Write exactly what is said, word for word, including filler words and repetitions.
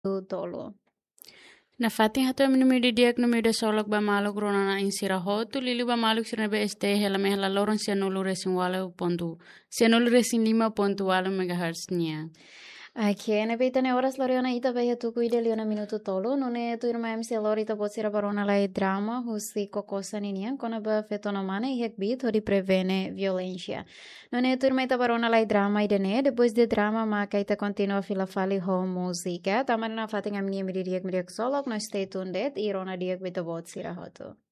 tolo. Na fating hato mi numidi diak numidi solok ba maluk rona na insira hotu lili ba maluk sirna be este hela mehla loron sianulu resin walu pontu sianulu resin lima pontu walu megahertz nia. Aqui ne peitane horas Loriana ita veia tu cuide liona minuto tolo nune tu irma M C Lorita botsira barona lai drama husi kokosa ninia kona ba fetona mana e hekbi tori prevene violência. Nune tu irma ita barona lai drama idene depois de drama ma kaita continua fila fali ho música tamana fatinga minha miriak miriak solok no stay tuned irona diak bita botsira hotu.